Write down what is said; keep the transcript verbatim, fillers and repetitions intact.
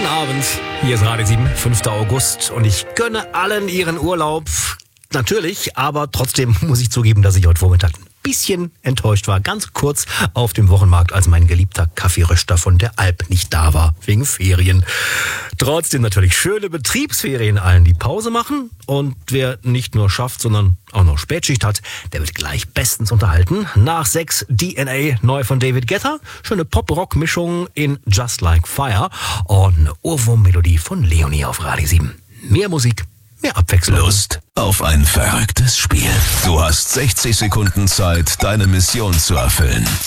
Abend. Hier ist Radio sieben, fünfter August und ich gönne allen ihren Urlaub. Natürlich, aber trotzdem muss ich zugeben, dass ich heute Vormittag ein bisschen enttäuscht war. Ganz kurz auf dem Wochenmarkt, als mein geliebter Kaffeeröster von der Alp nicht da war, wegen Ferien. Trotzdem natürlich schöne Betriebsferien allen, die Pause machen. Und wer nicht nur schafft, sondern auch noch Spätschicht hat, der wird gleich bestens unterhalten. Nach sechs D N A neu von David Guetta, schöne Pop-Rock-Mischung in Just Like Fire und eine Ohrwurm-Melodie von Leonie auf Radio sieben. Mehr Musik, mehr Abwechslung. Lust auf ein verrücktes Spiel. Du hast sechzig Sekunden Zeit, deine Mission zu erfüllen.